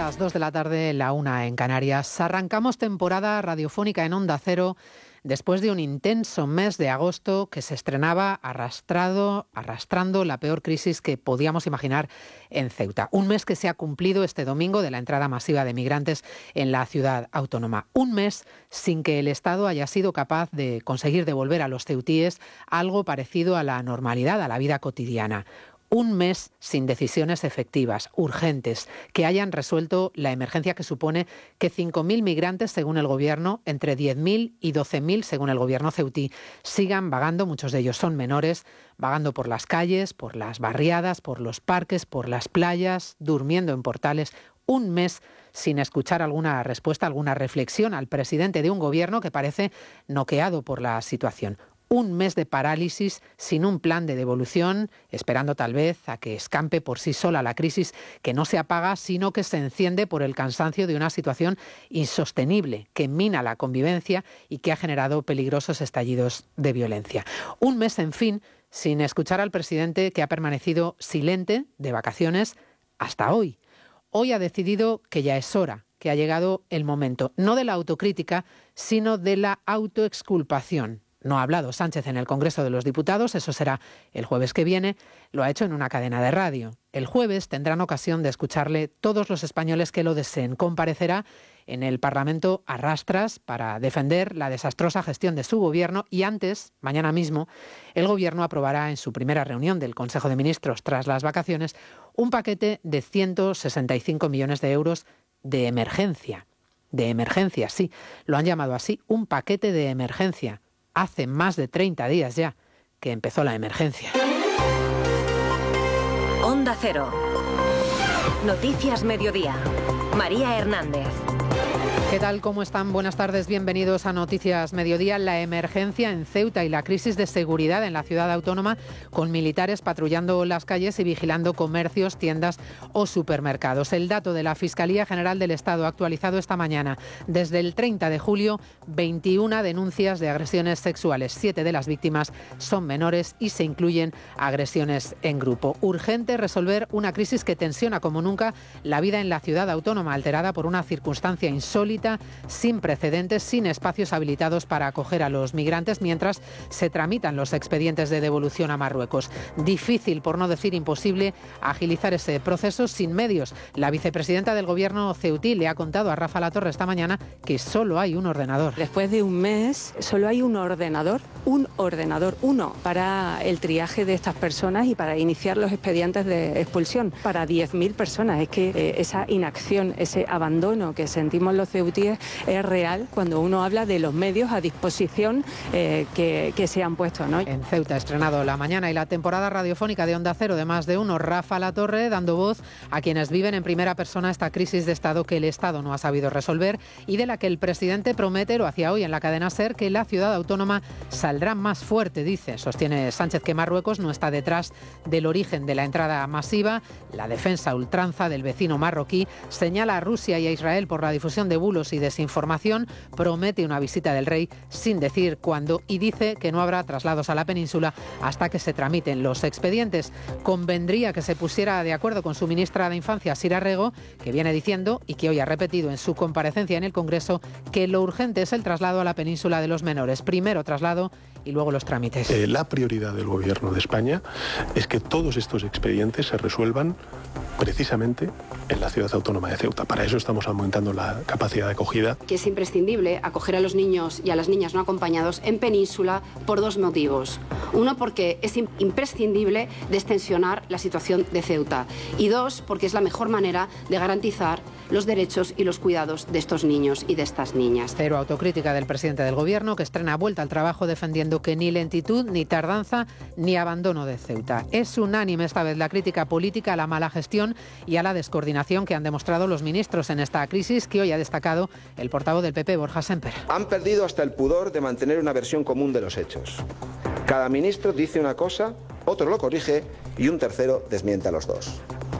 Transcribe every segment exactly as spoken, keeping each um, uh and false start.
las dos de la tarde, la una en Canarias. Arrancamos temporada radiofónica en Onda Cero después de un intenso mes de agosto que se estrenaba arrastrado, arrastrando la peor crisis que podíamos imaginar en Ceuta. Un mes que se ha cumplido este domingo de la entrada masiva de migrantes en la ciudad autónoma. Un mes sin que el Estado haya sido capaz de conseguir devolver a los ceutíes algo parecido a la normalidad, a la vida cotidiana. Un mes sin decisiones efectivas, urgentes, que hayan resuelto la emergencia que supone que cinco mil migrantes, según el Gobierno, entre diez mil y doce mil, según el Gobierno ceutí, sigan vagando, muchos de ellos son menores, vagando por las calles, por las barriadas, por los parques, por las playas, durmiendo en portales. Un mes sin escuchar alguna respuesta, alguna reflexión al presidente de un Gobierno que parece noqueado por la situación. Un mes de parálisis sin un plan de devolución, esperando tal vez a que escampe por sí sola la crisis que no se apaga, sino que se enciende por el cansancio de una situación insostenible que mina la convivencia y que ha generado peligrosos estallidos de violencia. Un mes, en fin, sin escuchar al presidente, que ha permanecido silente de vacaciones hasta hoy. Hoy ha decidido que ya es hora, que ha llegado el momento, no de la autocrítica, sino de la autoexculpación. No ha hablado Sánchez en el Congreso de los Diputados, eso será el jueves que viene, lo ha hecho en una cadena de radio. El jueves tendrán ocasión de escucharle todos los españoles que lo deseen. Comparecerá en el Parlamento a rastras para defender la desastrosa gestión de su gobierno y antes, mañana mismo, el gobierno aprobará en su primera reunión del Consejo de Ministros tras las vacaciones un paquete de ciento sesenta y cinco millones de euros de emergencia. De emergencia, sí, lo han llamado así, un paquete de emergencia. Hace más de treinta días ya que empezó la emergencia. Onda Cero. Noticias Mediodía. María Hernández. ¿Qué tal? ¿Cómo están? Buenas tardes, bienvenidos a Noticias Mediodía. La emergencia en Ceuta y la crisis de seguridad en la ciudad autónoma, con militares patrullando las calles y vigilando comercios, tiendas o supermercados. El dato de la Fiscalía General del Estado actualizado esta mañana. Desde el treinta de julio, veintiuna denuncias de agresiones sexuales. Siete de las víctimas son menores y se incluyen agresiones en grupo. Urgente resolver una crisis que tensiona como nunca la vida en la ciudad autónoma, alterada por una circunstancia insólita, sin precedentes, sin espacios habilitados para acoger a los migrantes mientras se tramitan los expedientes de devolución a Marruecos. Difícil, por no decir imposible, agilizar ese proceso sin medios. La vicepresidenta del Gobierno ceutí le ha contado a Rafa Latorre esta mañana que solo hay un ordenador. Después de un mes, solo hay un ordenador, un ordenador, uno, para el triaje de estas personas y para iniciar los expedientes de expulsión para diez mil personas. Es que eh, esa inacción, ese abandono que sentimos los ceutíes es real cuando uno habla de los medios a disposición eh, que, que se han puesto, ¿no? En Ceuta ha estrenado La Mañana y la temporada radiofónica de Onda Cero de Más de Uno. Rafa Latorre dando voz a quienes viven en primera persona esta crisis de Estado que el Estado no ha sabido resolver y de la que el presidente promete, lo hacía hoy en la cadena SER, que la ciudad autónoma saldrá más fuerte, dice. Sostiene Sánchez que Marruecos no está detrás del origen de la entrada masiva. La defensa a ultranza del vecino marroquí señala a Rusia y a Israel por la difusión de bulos y desinformación, promete una visita del rey sin decir cuándo y dice que no habrá traslados a la península hasta que se tramiten los expedientes. Convendría que se pusiera de acuerdo con su ministra de Infancia, Sira Rego, que viene diciendo y que hoy ha repetido en su comparecencia en el Congreso que lo urgente es el traslado a la península de los menores. Primero traslado y luego los trámites. Eh, la prioridad del Gobierno de España es que todos estos expedientes se resuelvan precisamente en la ciudad autónoma de Ceuta. Para eso estamos aumentando la capacidad de acogida. Que es imprescindible acoger a los niños y a las niñas no acompañados en península por dos motivos. Uno, porque es imprescindible destensionar la situación de Ceuta. Y dos, porque es la mejor manera de garantizar los derechos y los cuidados de estos niños y de estas niñas. Cero autocrítica del presidente del Gobierno, que estrena vuelta al trabajo defendiendo que ni lentitud, ni tardanza, ni abandono de Ceuta. Es unánime esta vez la crítica política a la mala gestión y a la descoordinación que han demostrado los ministros en esta crisis, que hoy ha destacado el portavoz del P P, Borja Sémper. Han perdido hasta el pudor de mantener una versión común de los hechos. Cada ministro dice una cosa, otro lo corrige y un tercero desmiente a los dos.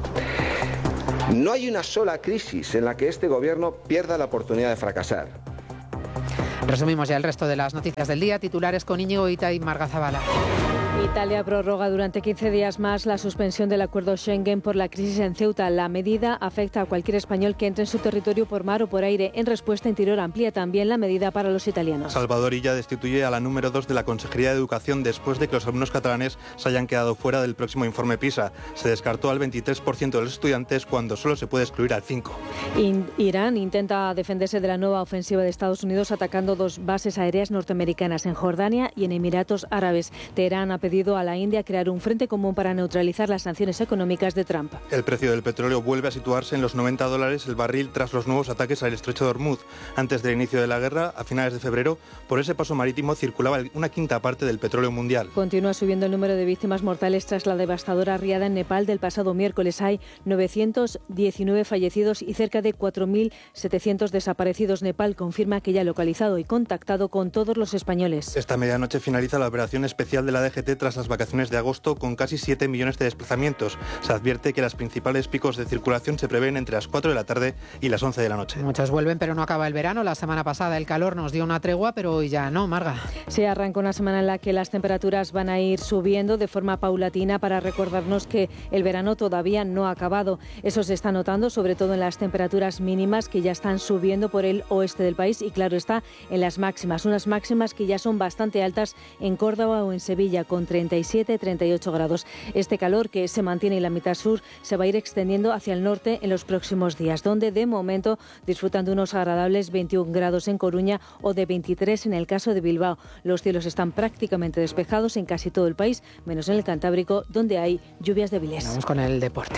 No hay una sola crisis en la que este gobierno pierda la oportunidad de fracasar. Resumimos ya el resto de las noticias del día. Titulares con Íñigo Ita y Marga Zabala. Italia prorroga durante quince días más la suspensión del acuerdo Schengen por la crisis en Ceuta. La medida afecta a cualquier español que entre en su territorio por mar o por aire. En respuesta, Interior amplía también la medida para los italianos. Salvador Illa destituye a la número dos de la Consejería de Educación después de que los alumnos catalanes se hayan quedado fuera del próximo informe PISA. Se descartó al veintitrés por ciento de los estudiantes cuando solo se puede excluir al cinco por ciento. Irán intenta defenderse de la nueva ofensiva de Estados Unidos atacando dos bases aéreas norteamericanas en Jordania y en Emiratos Árabes. Teherán ha pedido a la India crear un frente común para neutralizar las sanciones económicas de Trump. El precio del petróleo vuelve a situarse en los noventa dólares el barril tras los nuevos ataques al estrecho de Hormuz. Antes del inicio de la guerra, a finales de febrero, por ese paso marítimo circulaba una quinta parte del petróleo mundial. Continúa subiendo el número de víctimas mortales tras la devastadora riada en Nepal del pasado miércoles. Hay novecientos diecinueve fallecidos y cerca de cuatro mil setecientos desaparecidos. Nepal confirma que ya ha localizado y contactado con todos los españoles. Esta medianoche finaliza la operación especial de la D G T tras las vacaciones de agosto con casi siete millones de desplazamientos. Se advierte que los principales picos de circulación se prevén entre las cuatro de la tarde y las once de la noche. Muchos vuelven, pero no acaba el verano. La semana pasada el calor nos dio una tregua, pero hoy ya no, Marga. Se arranca una semana en la que las temperaturas van a ir subiendo de forma paulatina para recordarnos que el verano todavía no ha acabado. Eso se está notando sobre todo en las temperaturas mínimas que ya están subiendo por el oeste del país y claro está en las máximas. Unas máximas que ya son bastante altas en Córdoba o en Sevilla con treinta y siete, treinta y ocho grados. Este calor que se mantiene en la mitad sur se va a ir extendiendo hacia el norte en los próximos días, donde de momento disfrutan de unos agradables veintiún grados en Coruña o de veintitrés en el caso de Bilbao. Los cielos están prácticamente despejados en casi todo el país, menos en el Cantábrico, donde hay lluvias débiles. Vamos con el deporte.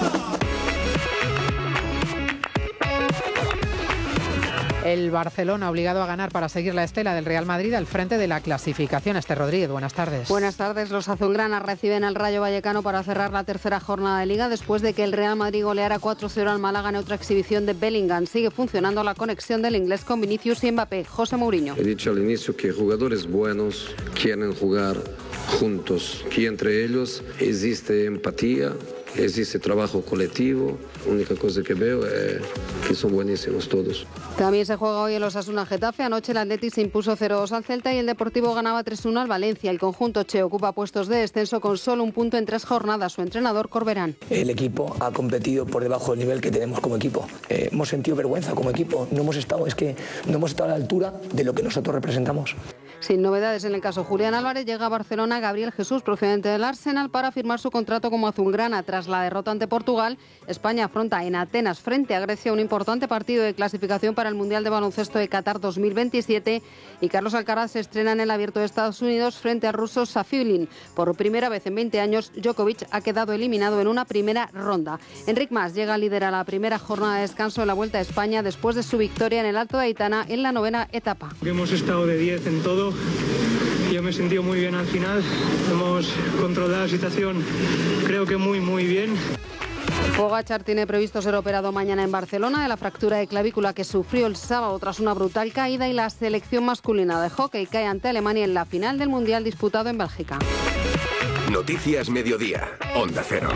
El Barcelona obligado a ganar para seguir la estela del Real Madrid al frente de la clasificación. Esther Rodríguez, buenas tardes. Buenas tardes. Los azulgranas reciben al Rayo Vallecano para cerrar la tercera jornada de Liga después de que el Real Madrid goleara cuatro cero al Málaga en otra exhibición de Bellingham. Sigue funcionando la conexión del inglés con Vinicius y Mbappé. José Mourinho. He dicho al inicio que jugadores buenos quieren jugar juntos, que entre ellos existe empatía, existe trabajo colectivo. La única cosa que veo es que son buenísimos todos. También se juega hoy el Osasuna Getafe. Anoche el Atleti se impuso cero dos al Celta y el Deportivo ganaba tres uno al Valencia. El conjunto che ocupa puestos de descenso con solo un punto en tres jornadas. Su entrenador, Corberán. El equipo ha competido por debajo del nivel que tenemos como equipo. Eh, hemos sentido vergüenza como equipo. No hemos estado, es que no hemos estado a la altura de lo que nosotros representamos. Sin novedades en el caso Julián Álvarez, llega a Barcelona Gabriel Jesús, procedente del Arsenal, para firmar su contrato como azulgrana. Tras la derrota ante Portugal, España afronta en Atenas frente a Grecia un importante partido de clasificación para el Mundial de Baloncesto de Qatar dos mil veintisiete y Carlos Alcaraz se estrena en el Abierto de Estados Unidos frente al ruso Safiullin. Por primera vez en veinte años, Djokovic ha quedado eliminado en una primera ronda. Enric Mas llega a liderar la primera jornada de descanso de la Vuelta a España después de su victoria en el Alto de Aitana en la novena etapa. Hemos estado de diez en todo. Yo me he sentido muy bien al final. Hemos controlado la situación, creo que muy, muy bien. Pogačar tiene previsto ser operado mañana en Barcelona de la fractura de clavícula que sufrió el sábado tras una brutal caída y la selección masculina de hockey cae ante Alemania en la final del Mundial disputado en Bélgica. Noticias Mediodía, Onda Cero.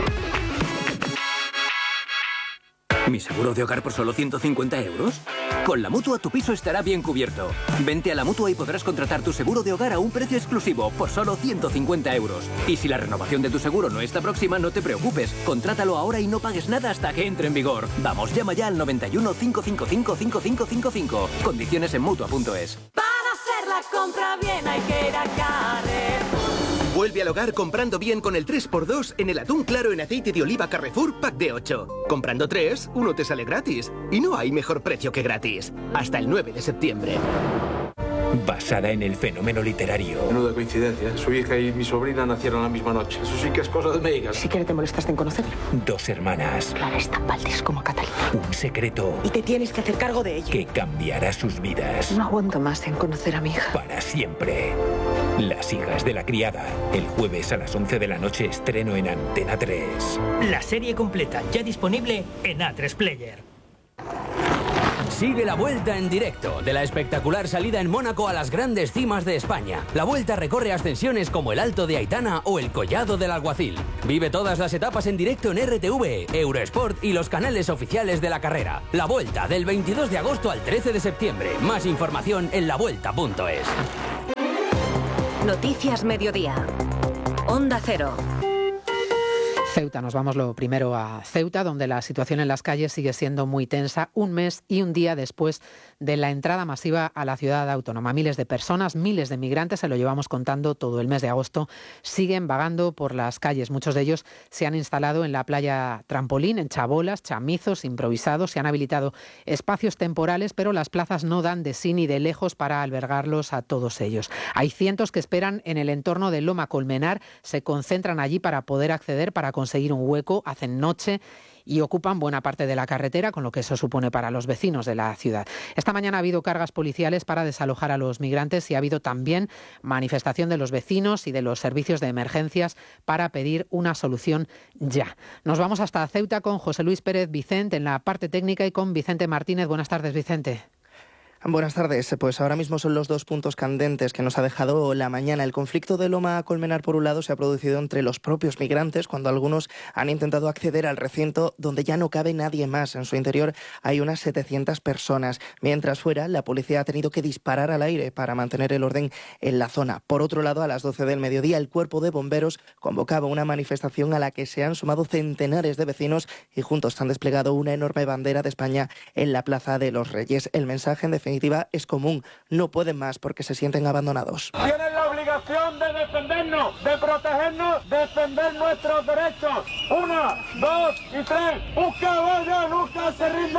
¿Mi seguro de hogar por solo ciento cincuenta euros? Con la Mutua tu piso estará bien cubierto. Vente a la Mutua y podrás contratar tu seguro de hogar a un precio exclusivo por solo ciento cincuenta euros. Y si la renovación de tu seguro no está próxima, no te preocupes. Contrátalo ahora y no pagues nada hasta que entre en vigor. Vamos, llama ya al noventa y uno, cinco cinco cinco, cinco cinco cinco cinco. Condiciones en Mutua punto es. Para hacer la compra bien hay que ir a Carrefour. Vuelve al hogar comprando bien con el tres por dos en el atún claro en aceite de oliva Carrefour Pack de ocho. Comprando tres, uno te sale gratis. Y no hay mejor precio que gratis. Hasta el nueve de septiembre. Basada en el fenómeno literario. Menuda coincidencia. Su hija y mi sobrina nacieron la misma noche. Eso sí que es cosa de médicas. Si quiere te molestaste en conocerla. Dos hermanas. Clara es tan Valdés como Catalina. Un secreto. Y te tienes que hacer cargo de ello. Que cambiará sus vidas. No aguanto más en conocer a mi hija. Para siempre. Las hijas de la criada. El jueves a las once de la noche estreno en Antena tres. La serie completa ya disponible en A tres Player. Sigue la Vuelta en directo de la espectacular salida en Mónaco a las grandes cimas de España. La Vuelta recorre ascensiones como el Alto de Aitana o el Collado del Alguacil. Vive todas las etapas en directo en R T V, Eurosport y los canales oficiales de la carrera. La Vuelta del veintidós de agosto al trece de septiembre. Más información en la vuelta punto es. Noticias Mediodía. Onda Cero. Ceuta, nos vamos lo primero a Ceuta, donde la situación en las calles sigue siendo muy tensa un mes y un día después de la entrada masiva a la ciudad autónoma. Miles de personas, miles de migrantes, se lo llevamos contando todo el mes de agosto, siguen vagando por las calles. Muchos de ellos se han instalado en la playa Trampolín, en chabolas, chamizos improvisados, se han habilitado espacios temporales, pero las plazas no dan de sí ni de lejos para albergarlos a todos ellos. Hay cientos que esperan en el entorno de Loma Colmenar, se concentran allí para poder acceder, para conseguir un hueco, hacen noche y ocupan buena parte de la carretera, con lo que eso supone para los vecinos de la ciudad. Esta mañana ha habido cargas policiales para desalojar a los migrantes y ha habido también manifestación de los vecinos y de los servicios de emergencias para pedir una solución ya. Nos vamos hasta Ceuta con José Luis Pérez Vicente en la parte técnica y con Vicente Martínez. Buenas tardes, Vicente. Buenas tardes. Pues ahora mismo son los dos puntos candentes que nos ha dejado la mañana. El conflicto de Loma Colmenar, por un lado, se ha producido entre los propios migrantes, cuando algunos han intentado acceder al recinto donde ya no cabe nadie más. En su interior hay unas setecientas personas. Mientras fuera, la policía ha tenido que disparar al aire para mantener el orden en la zona. Por otro lado, a las doce del mediodía, el Cuerpo de Bomberos convocaba una manifestación a la que se han sumado centenares de vecinos y juntos han desplegado una enorme bandera de España en la Plaza de los Reyes. El mensaje, en definitiva, es común. No pueden más porque se sienten abandonados. Tienen la obligación de defendernos, de protegernos, de defender nuestros derechos. Una, dos y tres. ¡Un caballo nunca se rinde!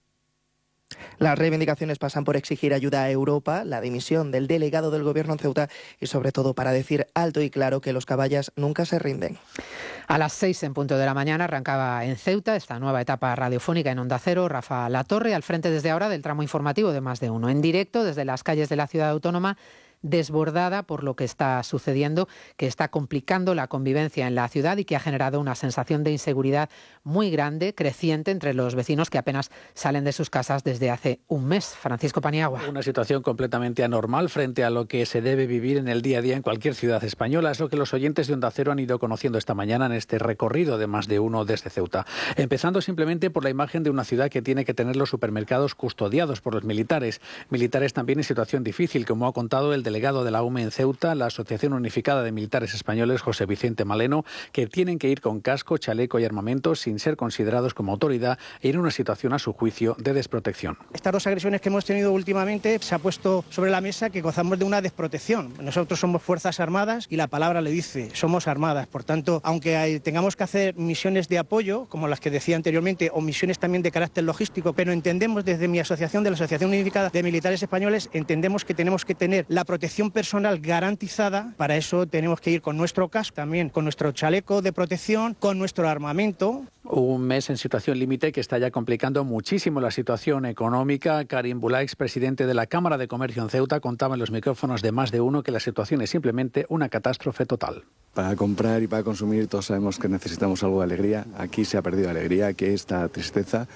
Las reivindicaciones pasan por exigir ayuda a Europa, la dimisión del delegado del Gobierno en Ceuta y, sobre todo, para decir alto y claro que los caballas nunca se rinden. A las seis en punto de la mañana arrancaba en Ceuta esta nueva etapa radiofónica en Onda Cero. Rafa Latorre, al frente desde ahora del tramo informativo de Más de Uno. En directo desde las calles de la ciudad autónoma, desbordada por lo que está sucediendo, que está complicando la convivencia en la ciudad y que ha generado una sensación de inseguridad muy grande, creciente entre los vecinos que apenas salen de sus casas desde hace un mes. Francisco Paniagua. Una situación completamente anormal frente a lo que se debe vivir en el día a día en cualquier ciudad española. Es lo que los oyentes de Onda Cero han ido conociendo esta mañana en este recorrido de Más de Uno desde Ceuta. Empezando simplemente por la imagen de una ciudad que tiene que tener los supermercados custodiados por los militares. Militares también en situación difícil, como ha contado el delegado de la U M E en Ceuta, la Asociación Unificada de Militares Españoles, José Vicente Maleno, que tienen que ir con casco, chaleco y armamento sin ser considerados como autoridad e en una situación, a su juicio, de desprotección. Estas dos agresiones que hemos tenido últimamente se ha puesto sobre la mesa que gozamos de una desprotección. Nosotros somos Fuerzas Armadas y la palabra le dice, somos armadas. Por tanto, aunque hay, tengamos que hacer misiones de apoyo, como las que decía anteriormente, o misiones también de carácter logístico, pero entendemos desde mi asociación, de la Asociación Unificada de Militares Españoles, entendemos que tenemos que tener la protección personal garantizada. Para eso tenemos que ir con nuestro casco, también con nuestro chaleco de protección, con nuestro armamento. Un mes en situación límite que está ya complicando muchísimo la situación económica. Karim Bulaix, presidente de la Cámara de Comercio en Ceuta, contaba en los micrófonos de Más de Uno que la situación es simplemente una catástrofe total. Para comprar y para consumir todos sabemos que necesitamos algo de alegría. Aquí se ha perdido alegría, aquí está tristeza.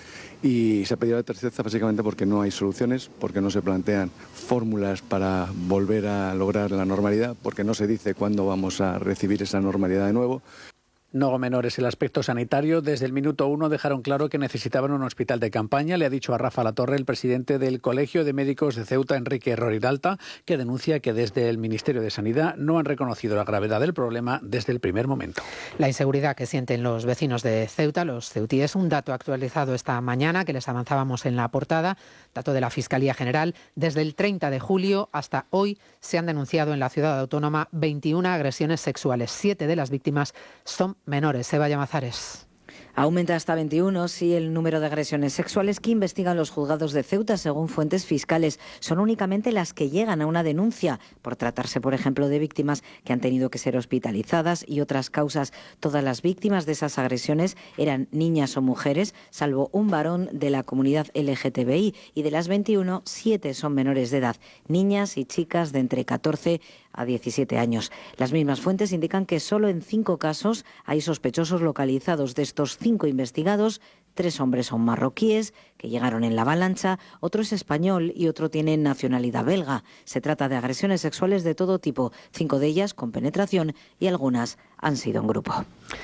Y se ha perdido la tristeza básicamente porque no hay soluciones, porque no se plantean fórmulas para volver a lograr la normalidad, porque no se dice cuándo vamos a recibir esa normalidad de nuevo. No menores el aspecto sanitario. Desde el minuto uno dejaron claro que necesitaban un hospital de campaña. Le ha dicho a Rafa Latorre, el presidente del Colegio de Médicos de Ceuta, Enrique Roriralta, que denuncia que desde el Ministerio de Sanidad no han reconocido la gravedad del problema desde el primer momento. La inseguridad que sienten los vecinos de Ceuta, los ceutíes, un dato actualizado esta mañana que les avanzábamos en la portada, dato de la Fiscalía General. Desde el treinta de julio hasta hoy se han denunciado en la ciudad autónoma veintiuna agresiones sexuales. Siete de las víctimas son menores. Seba Llamazares. Aumenta hasta veintiuno, sí, el número de agresiones sexuales que investigan los juzgados de Ceuta, según fuentes fiscales. Son únicamente las que llegan a una denuncia, por tratarse, por ejemplo, de víctimas que han tenido que ser hospitalizadas y otras causas. Todas las víctimas de esas agresiones eran niñas o mujeres, salvo un varón de la comunidad L G T B I, y de las veintiuno, siete son menores de edad, niñas y chicas de entre catorce a diecisiete años. Las mismas fuentes indican que solo en cinco casos hay sospechosos localizados. De estos cinco investigados, tres hombres son marroquíes, que llegaron en la avalancha, otro es español y otro tiene nacionalidad belga. Se trata de agresiones sexuales de todo tipo, cinco de ellas con penetración y algunas han sido en grupo.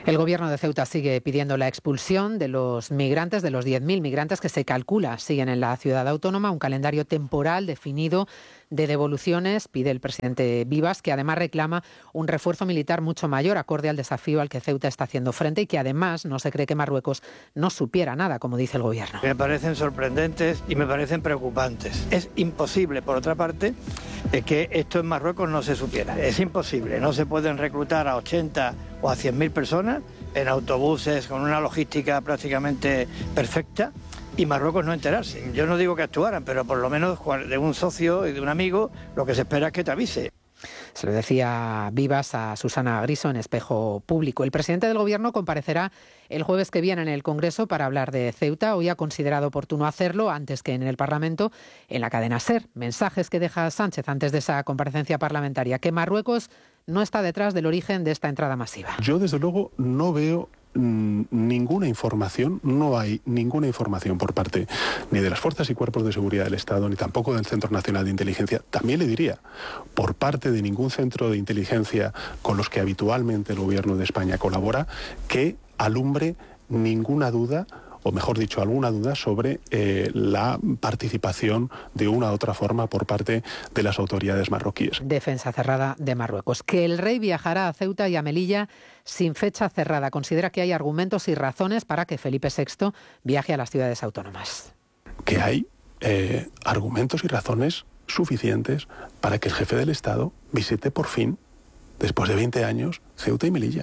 El gobierno de Ceuta sigue pidiendo la expulsión de los migrantes, de los diez mil migrantes que se calcula siguen en la ciudad autónoma, un calendario temporal definido de devoluciones. Pide el presidente Vivas, que además reclama un refuerzo militar mucho mayor, acorde al desafío al que Ceuta está haciendo frente, y que además no se cree que Marruecos no supiera nada, como dice el gobierno. Me parecen sorprendentes y me parecen preocupantes. Es imposible, por otra parte, que esto en Marruecos no se supiera. Es imposible, no se pueden reclutar a ochenta o a cien mil personas en autobuses con una logística prácticamente perfecta y Marruecos no enterarse. Yo no digo que actuaran, pero por lo menos de un socio y de un amigo lo que se espera es que te avise. Se lo decía Vivas a Susana Griso en Espejo Público. El presidente del Gobierno comparecerá el jueves que viene en el Congreso para hablar de Ceuta. Hoy ha considerado oportuno hacerlo antes que en el Parlamento, en la cadena SER. Mensajes que deja Sánchez antes de esa comparecencia parlamentaria: que Marruecos no está detrás del origen de esta entrada masiva. Yo, desde luego, no veo ninguna información, no hay ninguna información por parte ni de las fuerzas y cuerpos de seguridad del Estado, ni tampoco del Centro Nacional de Inteligencia, también le diría, por parte de ningún centro de inteligencia con los que habitualmente el Gobierno de España colabora, que alumbre ninguna duda, o mejor dicho, alguna duda sobre eh, la participación de una u otra forma por parte de las autoridades marroquíes. Defensa cerrada de Marruecos. Que el rey viajará a Ceuta y a Melilla sin fecha cerrada. Considera que hay argumentos y razones para que Felipe sexto viaje a las ciudades autónomas. Que hay eh, argumentos y razones suficientes para que el jefe del Estado visite por fin, después de veinte años, Ceuta y Melilla.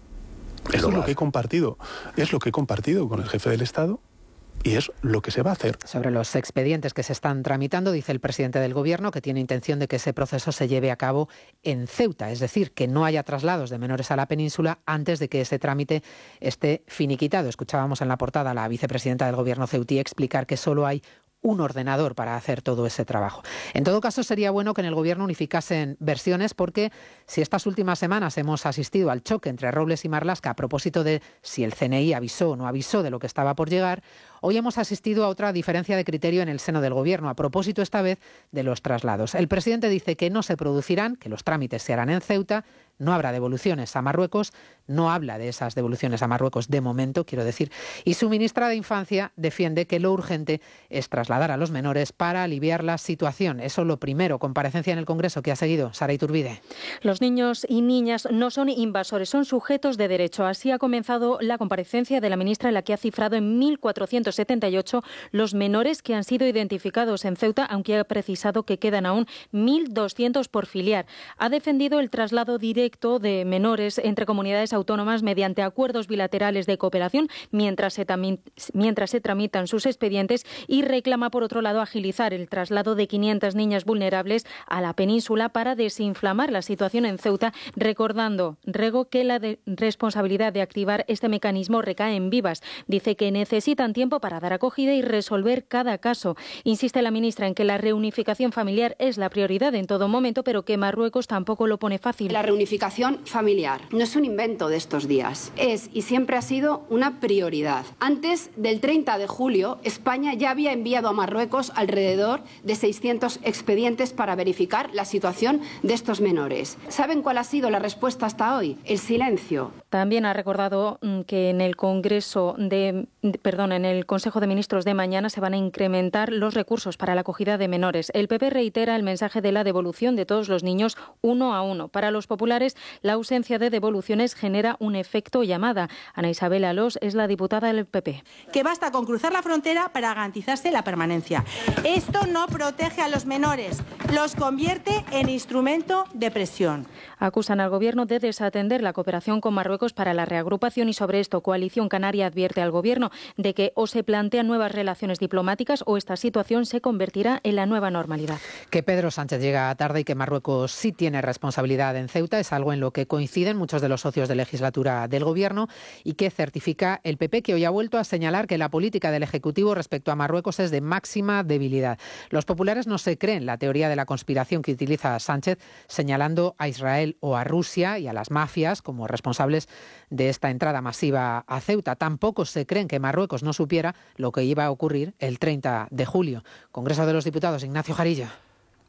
Eso es lo que he compartido, es lo que he compartido con el jefe del Estado y es lo que se va a hacer. Sobre los expedientes que se están tramitando, dice el presidente del Gobierno que tiene intención de que ese proceso se lleve a cabo en Ceuta, es decir, que no haya traslados de menores a la península antes de que ese trámite esté finiquitado. Escuchábamos en la portada a la vicepresidenta del Gobierno ceutí explicar que solo hay un ordenador para hacer todo ese trabajo. En todo caso, sería bueno que en el Gobierno unificasen versiones, porque si estas últimas semanas hemos asistido al choque entre Robles y Marlaska a propósito de si el C N I avisó o no avisó de lo que estaba por llegar, hoy hemos asistido a otra diferencia de criterio en el seno del Gobierno, a propósito esta vez de los traslados. El presidente dice que no se producirán, que los trámites se harán en Ceuta, no habrá devoluciones a Marruecos, no habla de esas devoluciones a Marruecos de momento, quiero decir, y su ministra de Infancia defiende que lo urgente es trasladar a los menores para aliviar la situación. Eso lo primero. Comparecencia en el Congreso que ha seguido Sara Iturbide. Los niños y niñas no son invasores, son sujetos de derecho. Así ha comenzado la comparecencia de la ministra, en la que ha cifrado en mil cuatrocientos setenta y ocho los menores que han sido identificados en Ceuta, aunque ha precisado que quedan aún mil doscientos por filiar. Ha defendido el traslado directo de menores entre comunidades autónomas mediante acuerdos bilaterales de cooperación mientras se, mientras se tramitan sus expedientes, y reclama, por otro lado, agilizar el traslado de quinientas niñas vulnerables a la península para desinflamar la situación en Ceuta, recordando Rego que la de responsabilidad de activar este mecanismo recae en Vivas. Dice que necesitan tiempo para dar acogida y resolver cada caso. Insiste la ministra en que la reunificación familiar es la prioridad en todo momento, pero que Marruecos tampoco lo pone fácil. La reunificación familiar no es un invento de estos días, es y siempre ha sido una prioridad. Antes del treinta de julio, España ya había enviado a Marruecos alrededor de seiscientos expedientes para verificar la situación de estos menores. ¿Saben cuál ha sido la respuesta hasta hoy? El silencio. También ha recordado que en el Congreso de, perdón, en el Consejo de Ministros de mañana se van a incrementar los recursos para la acogida de menores. El P P reitera el mensaje de la devolución de todos los niños uno a uno. Para los populares, la ausencia de devoluciones genera un efecto llamada. Ana Isabel Alós es la diputada del P P. Que basta con cruzar la frontera para garantizarse la permanencia. Esto no protege a los menores, los convierte en instrumento de presión. Acusan al Gobierno de desatender la cooperación con Marruecos para la reagrupación, y sobre esto Coalición Canaria advierte al Gobierno de que o se plantean nuevas relaciones diplomáticas o esta situación se convertirá en la nueva normalidad. Que Pedro Sánchez llega tarde y que Marruecos sí tiene responsabilidad en Ceuta es algo en lo que coinciden muchos de los socios de legislatura del Gobierno, y que certifica el P P, que hoy ha vuelto a señalar que la política del Ejecutivo respecto a Marruecos es de máxima debilidad. Los populares no se creen la teoría de la conspiración que utiliza Sánchez, señalando a Israel o a Rusia y a las mafias como responsables de esta entrada masiva a Ceuta. Tampoco se creen que Marruecos no supiera lo que iba a ocurrir el treinta de julio. Congreso de los Diputados, Ignacio Jarillo.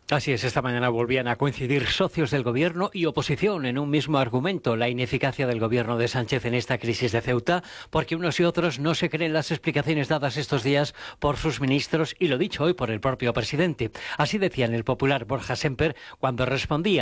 Así es, esta mañana volvían a coincidir socios del Gobierno y oposición en un mismo argumento, la ineficacia del Gobierno de Sánchez en esta crisis de Ceuta, porque unos y otros no se creen las explicaciones dadas estos días por sus ministros y lo dicho hoy por el propio presidente. Así decía en El Popular Borja Semper cuando respondía